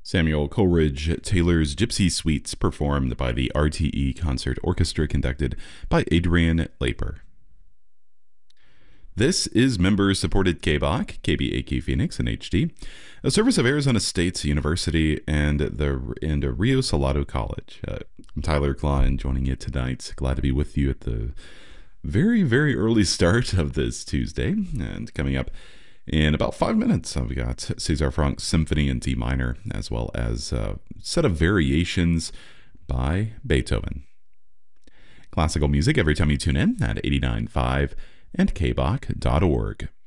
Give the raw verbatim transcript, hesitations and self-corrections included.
Samuel Coleridge Taylor's Gypsy Suites, performed by the R T E Concert Orchestra, conducted by Adrian Laper. This is member-supported K B O C, K B A Q Phoenix in H D, a service of Arizona State University and the and Rio Salado College. Uh, I'm Tyler Klein, joining you tonight. Glad to be with you at the very, very early start of this Tuesday. And coming up in about five minutes, I've got César Franck's Symphony in D minor, as well as a set of variations by Beethoven. Classical music every time you tune in at eighty-nine point five and K B O C dot org.